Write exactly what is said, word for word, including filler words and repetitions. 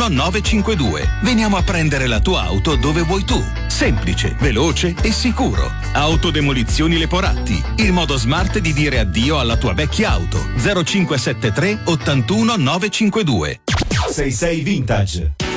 ottantuno novecentocinquantadue. Veniamo a prendere la tua auto dove vuoi tu. Semplice, veloce e sicuro. Autodemolizioni Leporatti, il modo smart di dire addio alla tua vecchia auto. zero cinque sette tre ottantuno novecentocinquantadue. sei sei Vintage.